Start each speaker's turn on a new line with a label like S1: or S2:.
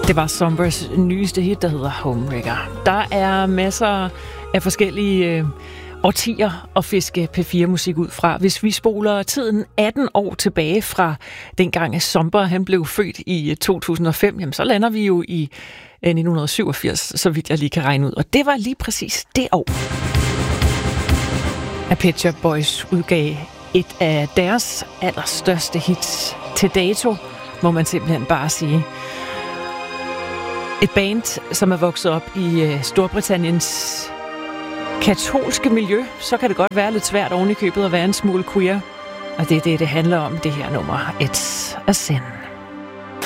S1: Det var Sombers nyeste hit, der hedder Homewrecker. Der er masser af forskellige årtier at fiske P4-musik ud fra. Hvis vi spoler tiden 18 år tilbage fra dengang, at Somber han blev født i 2005, jamen, så lander vi jo i 1987, så vidt jeg lige kan regne ud. Og det var lige præcis det år, at Pet Shop Boys udgav et af deres allerstørste hits til dato, må man simpelthen bare sige. Et band, som er vokset op i Storbritanniens katolske miljø, så kan det godt være lidt svært oven i købet at være en smule queer. Og det er det handler om, det her nummer. It's a Sin.